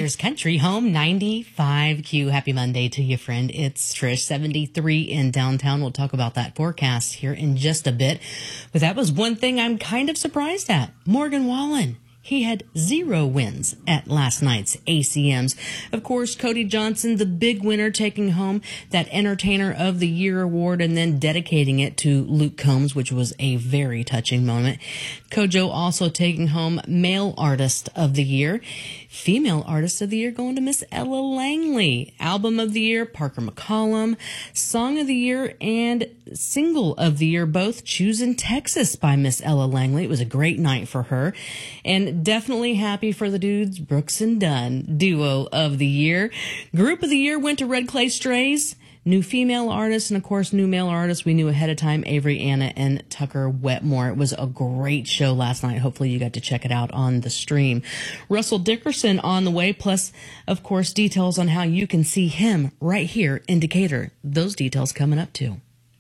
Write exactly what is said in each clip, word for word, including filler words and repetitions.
Decatur's Country Home ninety-five Q. Happy Monday to you, friend. It's Trish, seventy-three in downtown. We'll talk about that forecast here in just a bit. But that was one thing I'm kind of surprised at. Morgan Wallen. He had zero wins at last night's A C Ms. Of course, Cody Johnson, the big winner, taking home that Entertainer of the Year award and then dedicating it to Luke Combs, which was a very touching moment. Kojo also taking home Male Artist of the Year. Female Artist of the Year going to Miss Ella Langley. Album of the Year, Parker McCollum. Song of the Year and Single of the Year, both chosen Texas by Miss Ella Langley. It was a great night for her. And definitely happy for the dudes, Brooks and Dunn, Duo of the Year. Group of the Year went to Red Clay Strays. New female artists, and of course, new male artists we knew ahead of time, Avery Anna and Tucker Wetmore. It was a great show last night. Hopefully you got to check it out on the stream. Russell Dickerson on the way, plus, of course, details on how you can see him right here in Decatur. Those details coming up, too.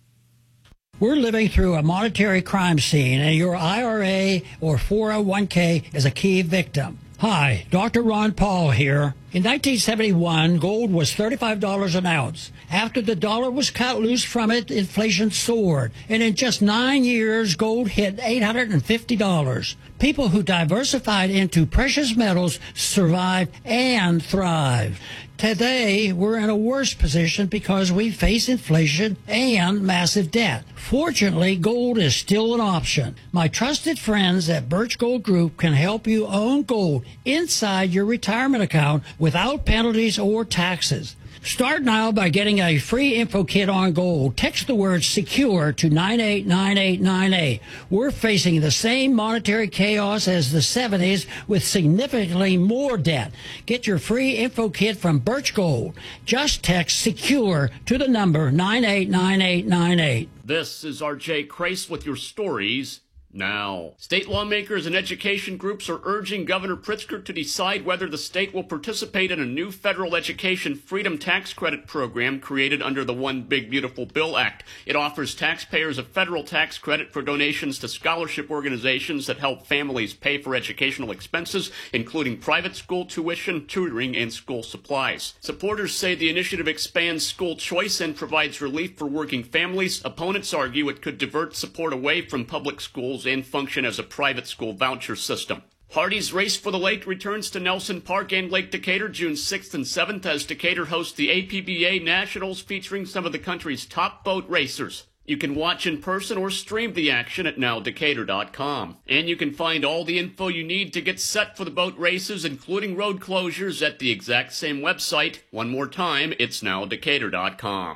We're living through a monetary crime scene, and your I R A or four oh one k is a key victim. Hi, Doctor Ron Paul here. In nineteen seventy-one, gold was thirty-five dollars an ounce. After the dollar was cut loose from it, inflation soared. And in just nine years, gold hit eight hundred fifty dollars. People who diversified into precious metals survived and thrived. Today, we're in a worse position because we face inflation and massive debt. Fortunately, gold is still an option. My trusted friends at Birch Gold Group can help you own gold inside your retirement account without penalties or taxes. Start now by getting a free info kit on gold. Text the word SECURE to nine eight nine eight nine eight. We're facing the same monetary chaos as the seventies with significantly more debt. Get your free info kit from Birch Gold. Just text SECURE to the number nine eight nine eight nine eight. This is R J Crace with your stories now. State lawmakers and education groups are urging Governor Pritzker to decide whether the state will participate in a new federal education freedom tax credit program created under the One Big Beautiful Bill Act. It offers taxpayers a federal tax credit for donations to scholarship organizations that help families pay for educational expenses, including private school tuition, tutoring, and school supplies. Supporters say the initiative expands school choice and provides relief for working families. Opponents argue it could divert support away from public schools and function as a private school voucher system. Hardy's Race for the Lake returns to Nelson Park and Lake Decatur June sixth and seventh as Decatur hosts the A P B A Nationals featuring some of the country's top boat racers. You can watch in person or stream the action at now decatur dot com. And you can find all the info you need to get set for the boat races, including road closures, at the exact same website. One more time, it's now decatur dot com.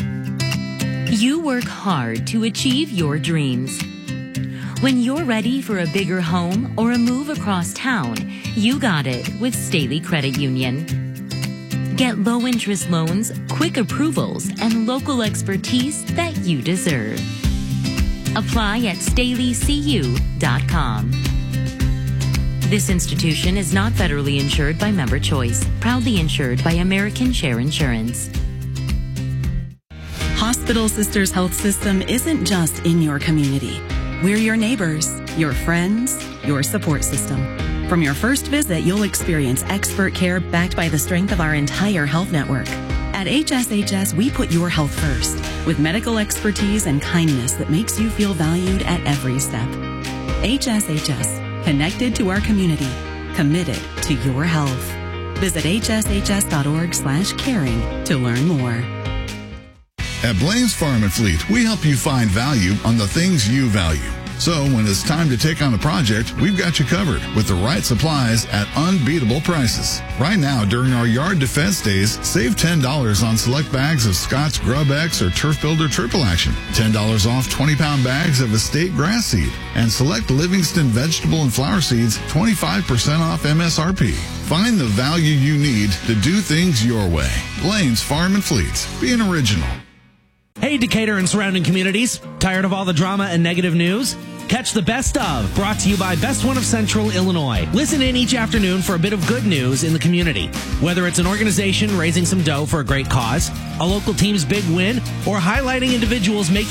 You work hard to achieve your dreams. When you're ready for a bigger home or a move across town, you got it with Staley Credit Union. Get low-interest loans, quick approvals, and local expertise that you deserve. Apply at staley c u dot com. This institution is not federally insured by Member Choice, proudly insured by American Share Insurance. Hospital Sisters Health System isn't just in your community. We're your neighbors, your friends, your support system. From your first visit, you'll experience expert care backed by the strength of our entire health network. At H S H S, we put your health first, with medical expertise and kindness that makes you feel valued at every step. H S H S, connected to our community, committed to your health. Visit h s h s dot org slash caring to learn more. At Blaine's Farm and Fleet, we help you find value on the things you value. So when it's time to take on a project, we've got you covered with the right supplies at unbeatable prices. Right now, during our Yard Defense Days, save ten dollars on select bags of Scott's Grub X or Turf Builder Triple Action, ten dollars off twenty-pound bags of Estate Grass Seed, and select Livingston Vegetable and Flower Seeds, twenty-five percent off M S R P. Find the value you need to do things your way. Blaine's Farm and Fleet. Be an original. Hey, Decatur and surrounding communities. Tired of all the drama and negative news? Catch the Best Of, brought to you by Best One of Central Illinois. Listen in each afternoon for a bit of good news in the community. Whether it's an organization raising some dough for a great cause, a local team's big win, or highlighting individuals making